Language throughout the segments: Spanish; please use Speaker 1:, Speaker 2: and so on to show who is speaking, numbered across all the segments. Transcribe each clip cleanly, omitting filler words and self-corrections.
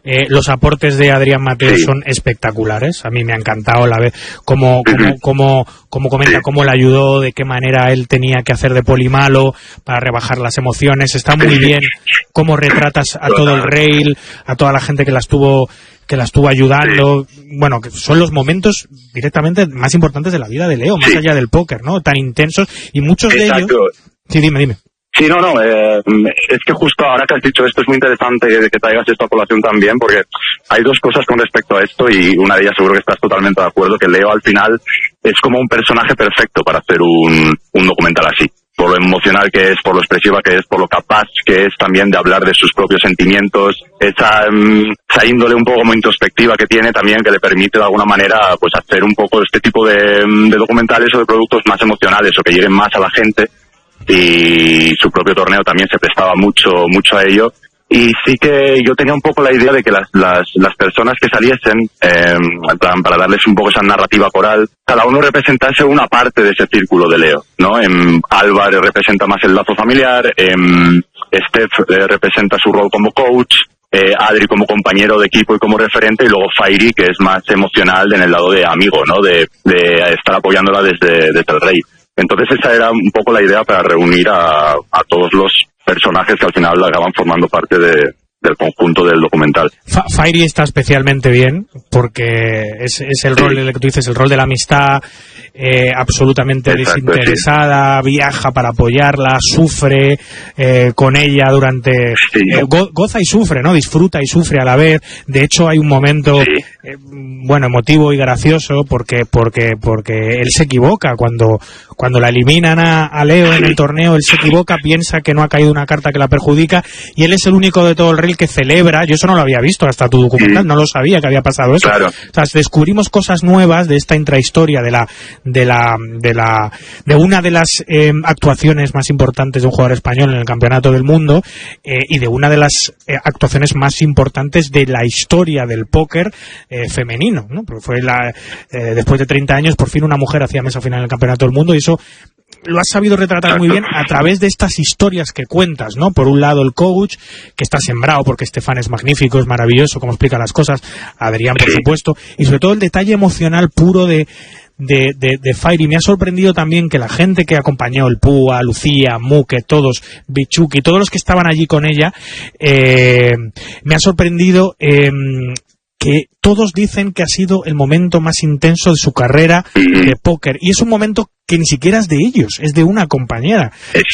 Speaker 1: Los aportes de Adrián Mateo son espectaculares. A mí me ha encantado la vez cómo comenta cómo le ayudó, de qué manera él tenía que hacer de Polimalo para rebajar las emociones. Está muy bien cómo retratas a todo el rail, a toda la gente que la estuvo ayudando. Bueno, que son los momentos directamente más importantes de la vida de Leo, más allá del póker, ¿no? Tan intensos, y muchos de ellos... Sí, dime.
Speaker 2: Sí, es que justo ahora que has dicho esto es muy interesante que traigas esto a colación también, porque hay dos cosas con respecto a esto, y una de ellas seguro que estás totalmente de acuerdo, que Leo al final es como un personaje perfecto para hacer un documental así. Por lo emocional que es, por lo expresiva que es, por lo capaz que es también de hablar de sus propios sentimientos, esa índole un poco como introspectiva que tiene también, que le permite de alguna manera pues hacer un poco este tipo de documentales o de productos más emocionales, o que lleguen más a la gente, y su propio torneo también se prestaba mucho a ello. Y sí que yo tenía un poco la idea de que las personas que saliesen, en plan, para darles un poco esa narrativa coral, cada uno representase una parte de ese círculo de Leo, ¿no? Álvaro representa más el lazo familiar, Steph representa su rol como coach, Adri como compañero de equipo y como referente, y luego Fairy, que es más emocional en el lado de amigo, ¿no? De estar apoyándola desde el rey. Entonces esa era un poco la idea para reunir a todos los personajes que al final acaban formando parte del conjunto del documental.
Speaker 1: Fairy está especialmente bien porque es el rol del que tú dices, el rol de la amistad, absolutamente desinteresada, viaja para apoyarla, sufre con ella durante... goza y sufre, ¿no? Disfruta y sufre a la vez. De hecho hay un momento emotivo y gracioso porque él se equivoca cuando la eliminan a Leo en el torneo. Él se equivoca, piensa que no ha caído una carta que la perjudica, y él es el único de todo el rey que celebra. Yo eso no lo había visto hasta tu documental, no lo sabía que había pasado eso. Claro. O sea, descubrimos cosas nuevas de esta intrahistoria de una de las actuaciones más importantes de un jugador español en el Campeonato del Mundo, y de una de las actuaciones más importantes de la historia del póker femenino, ¿no? Porque fue después de 30 años por fin una mujer hacía mesa final en el Campeonato del Mundo, y eso lo has sabido retratar muy bien a través de estas historias que cuentas, ¿no? Por un lado el coach, que está sembrado porque Estefan es magnífico, es maravilloso cómo explica las cosas, Adrián por supuesto, y sobre todo el detalle emocional puro de Fairy. Me ha sorprendido también que la gente que acompañó, el Púa, Lucía, Muque, todos, Bichuki, todos los que estaban allí con ella, me ha sorprendido que todos dicen que ha sido el momento más intenso de su carrera de póker, y es un momento que ni siquiera es de ellos, es de una compañera.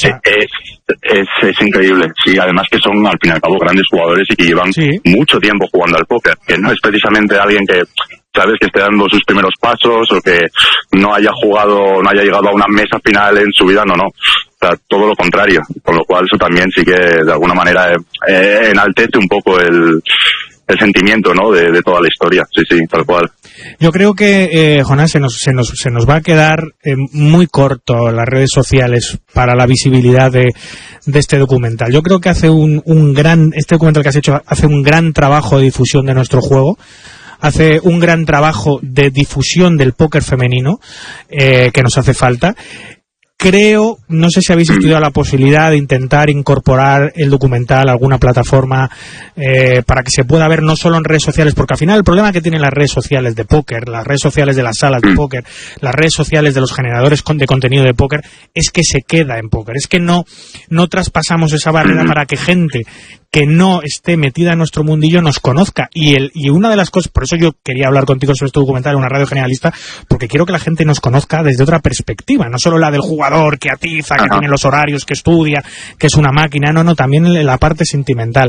Speaker 1: Es
Speaker 2: increíble, sí, además que son al fin y al cabo grandes jugadores y que llevan mucho tiempo jugando al póker, que no es precisamente alguien que, sabes, que esté dando sus primeros pasos o que no haya llegado a una mesa final en su vida, no. O sea, todo lo contrario, con lo cual eso también sí que de alguna manera enaltece un poco el sentimiento, ¿no? de toda la historia, sí, tal cual.
Speaker 1: Yo creo que, Jonás, se nos va a quedar muy corto las redes sociales para la visibilidad de este documental. Yo creo que este documental que has hecho hace un gran trabajo de difusión de nuestro juego, hace un gran trabajo de difusión del póker femenino, que nos hace falta. Creo, no sé si habéis estudiado la posibilidad de intentar incorporar el documental a alguna plataforma para que se pueda ver no solo en redes sociales, porque al final el problema que tienen las redes sociales de póker, las redes sociales de las salas de póker, las redes sociales de los generadores de contenido de póker, es que se queda en póker, es que no traspasamos esa barrera para que gente que no esté metida en nuestro mundillo nos conozca. Y una de las cosas, por eso yo quería hablar contigo sobre este documental en una radio generalista, porque quiero que la gente nos conozca desde otra perspectiva, no solo la del jugador que atiza, que tiene los horarios, que estudia, que es una máquina, no, también la parte sentimental.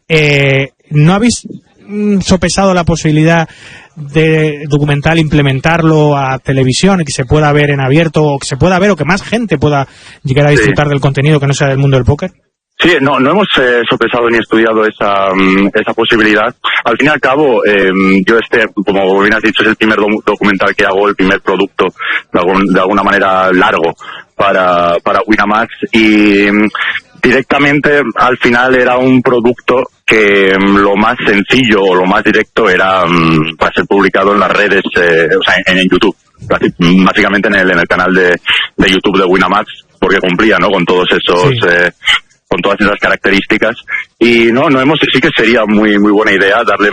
Speaker 1: ¿No habéis sopesado la posibilidad de documental implementarlo a televisión y que se pueda ver en abierto, o que se pueda ver, o que más gente pueda llegar a disfrutar del contenido que no sea del mundo del póker?
Speaker 2: Sí, no hemos sopesado ni estudiado esa posibilidad. Al fin y al cabo, yo como bien has dicho, es el primer documental que hago, el primer producto de alguna manera largo para Winamax, y directamente al final era un producto que lo más sencillo o lo más directo era para ser publicado en las redes, en YouTube, básicamente en el canal de YouTube de Winamax, porque cumplía, ¿no?, con todos esos con todas esas características. Y sí que sería muy muy buena idea darle